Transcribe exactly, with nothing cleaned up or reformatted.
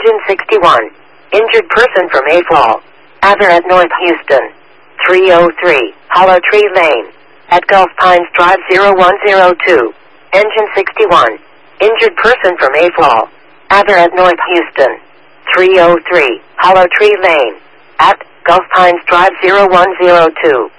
Engine sixty-one. Injured person from A Fall. Other at North Houston. three oh three, Hollow Tree Lane. At Gulf Pines Drive zero one zero two. Engine sixty-one. Injured person from A Fall. Other at North Houston. three oh three, Hollow Tree Lane. At Gulf Pines Drive zero one zero two.